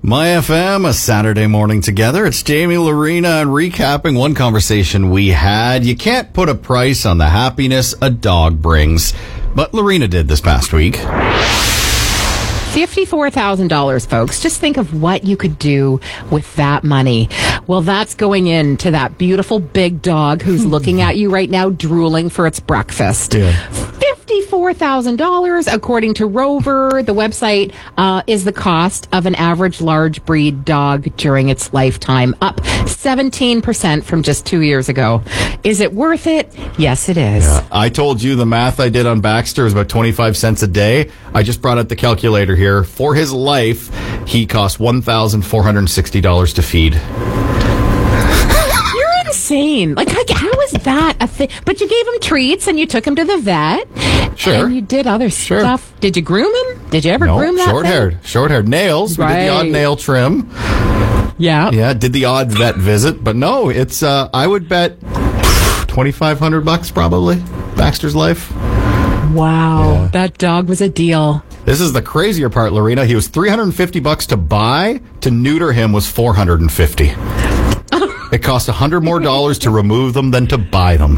My FM, a Saturday morning together. It's Jamie, Lorena, and recapping one conversation we had. You can't put a price on the happiness a dog brings, but Lorena did this past week. $54,000, folks. Just think of what you could do with that money. Well, that's going into that beautiful big dog who's looking at you right now, drooling for its breakfast. Yeah. $54,000, according to Rover. The website is the cost of an average large breed dog during its lifetime, up 17% from just 2 years ago. Is it worth it? Yes, it is. Yeah. I told you the math I did on Baxter was about 25 cents a day. I just brought out the calculator here. For his life, he cost $1,460 to feed. Insane. Like, how is that a thing? But you gave him treats and you took him to the vet. Sure. And you did other stuff. Did you groom him? Did you ever groom that short-haired. Short-haired. Nails. Right. We did the odd nail trim. Yeah. Yeah, did the odd vet visit. But no, it's, I would bet $2,500 probably. Baxter's life. Wow. Yeah. That dog was a deal. This is the crazier part, Lorena. He was $350 to buy. To neuter him was $450. It cost $100 more to remove them than to buy them.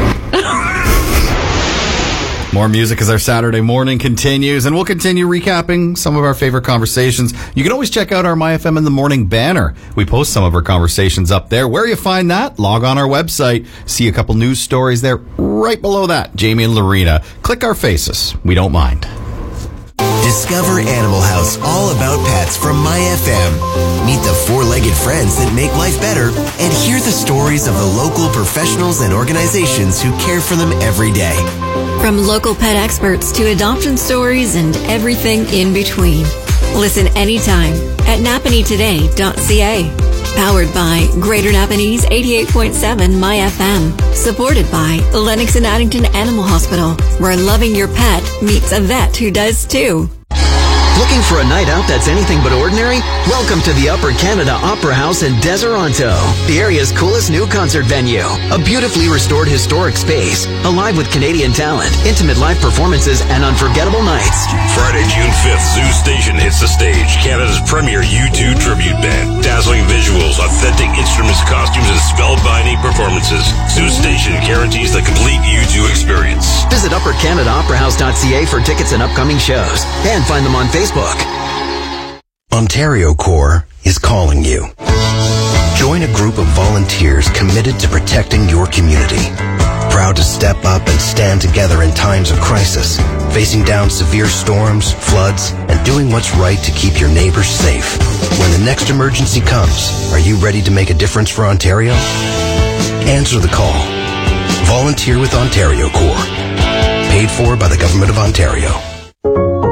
More music as our Saturday morning continues, and we'll continue recapping some of our favorite conversations. You can always check out our MyFM in the Morning banner. We post some of our conversations up there. Where you find that? Log on our website. See a couple news stories there. Right below that, Jamie and Lorena. Click our faces. We don't mind. Discover Animal House, all about pets from MyFM. Meet the four-legged friends that make life better and hear the stories of the local professionals and organizations who care for them every day. From local pet experts to adoption stories and everything in between. Listen anytime at napanitoday.ca. Powered by Greater Napanese 88.7 MyFM. Supported by Lennox and Addington Animal Hospital, where loving your pet meets a vet who does too. Looking for a night out that's anything but ordinary? Welcome to the Upper Canada Opera House in Deseronto, the area's coolest new concert venue. A beautifully restored historic space, alive with Canadian talent, intimate live performances, and unforgettable nights. Friday, June 5th, Zoo Station hits the stage. Canada's premier U2 tribute band. Dazzling visuals, authentic instruments, costumes, and spellbinding performances. Zoo Station guarantees the complete U2 experience. Visit uppercanadaoperahouse.ca for tickets and upcoming shows, and find them on Facebook. Ontario Corps is calling you. Join a group of volunteers committed to protecting your community. Proud to step up and stand together in times of crisis, facing down severe storms, floods, and doing what's right to keep your neighbors safe. When the next emergency comes, are you ready to make a difference for Ontario? Answer the call. Volunteer with Ontario Corps. Paid for by the Government of Ontario.